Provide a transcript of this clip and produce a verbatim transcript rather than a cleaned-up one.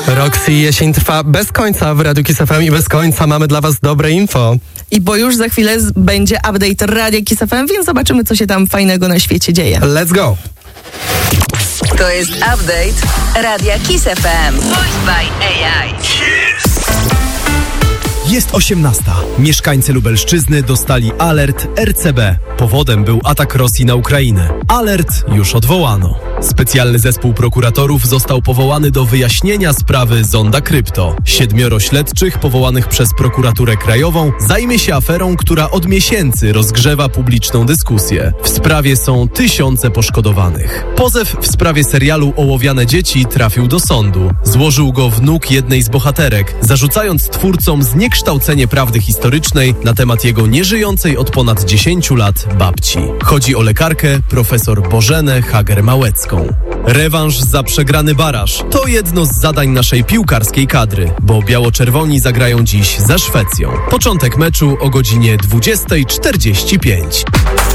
Roxy, jesień trwa bez końca w Radiu Kiss F M i bez końca mamy dla was dobre info. I bo już za chwilę z- będzie update Radia Kiss F M, więc zobaczymy, co się tam fajnego na świecie dzieje. Let's go! To jest update Radia Kiss F M. Voiced by A I. Jest osiemnasta. Mieszkańcy Lubelszczyzny dostali alert R C B. Powodem był atak Rosji na Ukrainę. Alert już odwołano. Specjalny zespół prokuratorów został powołany do wyjaśnienia sprawy Zonda Krypto. Siedmioro śledczych powołanych przez prokuraturę krajową zajmie się aferą, która od miesięcy rozgrzewa publiczną dyskusję. W sprawie są tysiące poszkodowanych. Pozew w sprawie serialu Ołowiane dzieci trafił do sądu. Złożył go wnuk jednej z bohaterek, zarzucając twórcom zniekształcenie prawdy historycznej na temat jego nieżyjącej od ponad dziesięciu lat babci. Chodzi o lekarkę profesor Bożenę Hager-Małecką. Rewanż za przegrany baraż to jedno z zadań naszej piłkarskiej kadry, bo biało-czerwoni zagrają dziś ze Szwecją. Początek meczu o godzinie dwudziesta czterdzieści pięć.